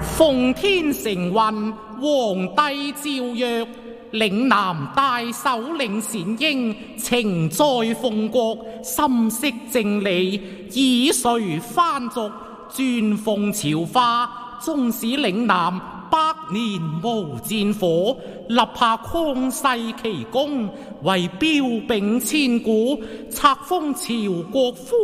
奉天承運，皇帝詔曰：嶺南大首領善英，情在奉國，心識正理，以垂藩族，尊奉朝化，終使嶺南百年無戰火，立下曠世奇功，為彪炳千古，冊封朝國夫